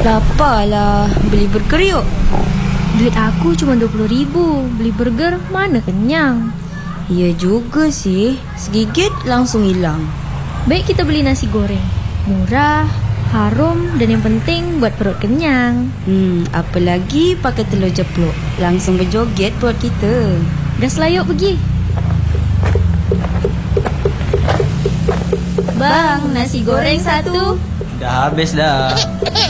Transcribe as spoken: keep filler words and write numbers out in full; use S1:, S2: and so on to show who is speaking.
S1: Lapar lah, beli burger yuk.
S2: Duit aku cuma dua puluh ribu. Beli burger mana kenyang.
S1: Ya juga sih, segigit langsung hilang.
S2: Baik kita beli nasi goreng. Murah, harum, dan yang penting buat perut kenyang.
S1: Hmm, apalagi pakai telur ceplok. Langsung berjoget perut kita.
S2: Gas lah yuk pergi.
S1: Bang, nasi goreng satu.
S3: Dah habis dah.